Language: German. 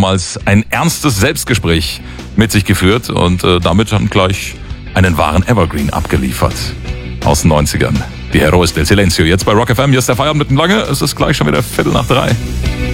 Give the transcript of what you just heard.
damals ein ernstes Selbstgespräch mit sich geführt und damit dann gleich einen wahren Evergreen abgeliefert. Aus den 90ern. Die Heroes del Silencio. Jetzt bei Rock FM. Hier ist der Feierabend mit dem Lange. Es ist gleich schon wieder 2:45.